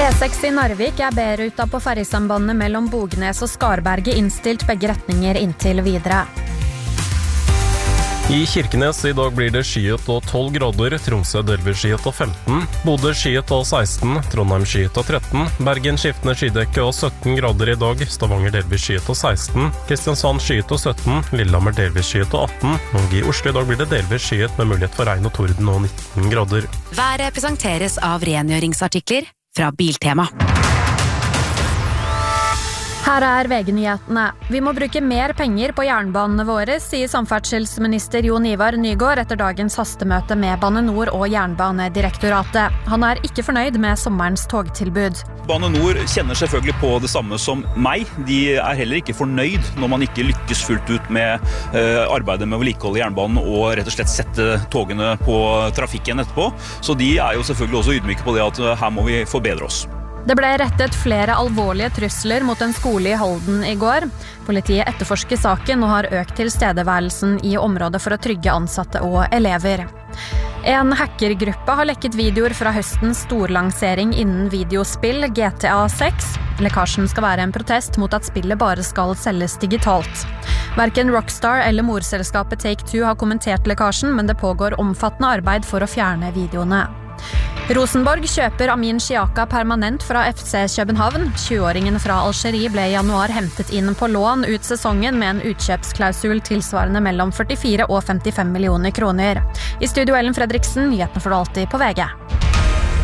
E6 i Narvik B-ruta på ferjesambandet mellom Bognes og Skarberget innstilt begge retninger inntil videre. I Kirkenes i dag blir det skyet og 12 grader, Tromsø delvis skyet og 15, Bodø skyet og 16, Trondheim skyet og 13, Bergen skiftende skydekke og 17 grader i dag, Stavanger delvis skyet og 16, Kristiansand skyet og 17, Lillehammer delvis skyet og 18, og i Oslo i dag blir det delvis skyet med mulighet for regn og torden og 19 grader. Været presenteres av rengjøringsartikler fra Biltema. Her VG-nyhetene. Vi må bruke mer penger på jernbanene våre, sier samferdselsminister Jon Ivar Nygård etter dagens hastemøte med Bane NOR og Jernbanedirektoratet. Han ikke fornøyd med sommerens togtilbud. Bane NOR kjenner selvfølgelig på det samme som meg. De heller ikke fornøyd når man ikke lykkes fullt ut med arbeidet med å vedlikeholde jernbanen og rett og slett sette togene på trafikken etterpå. Så de jo selvfølgelig også ydmyke på det at her må vi forbedre oss. Det ble rettet flere alvorlige trusler mot en skole i Halden i går. Politiet etterforsker saken og har økt tilstedeværelsen i området for å trygge ansatte og elever. En hackergruppe har lekket videoer fra høstens storlansering innen videospill GTA 6. Lekkasjen skal være en protest mot at spillet bare skal selges digitalt. Hverken Rockstar eller morselskapet Take-Two har kommentert lekkasjen, men det pågår omfattende arbeid for å fjerne videoene. Rosenborg kjøper Amin Xiaka permanent fra FC København. 20-åringen fra Algerie ble i januar hentet inn på lån ut sesongen med en utkjøpsklausul tilsvarende mellom 44 og 55 millioner kroner. I studio Ellen Fredriksen, nyhetene får du alltid på VG.